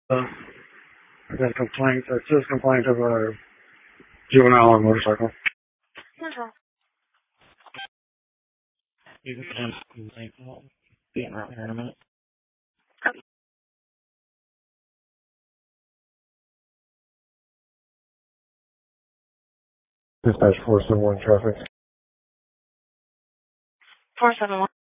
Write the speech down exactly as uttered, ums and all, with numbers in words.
Uh, I got a complaint, a citizen complaint of a juvenile on a motorcycle. What's wrong? You can come complaint. I'll be around here in a minute. Dispatch four seven one traffic. four seven one.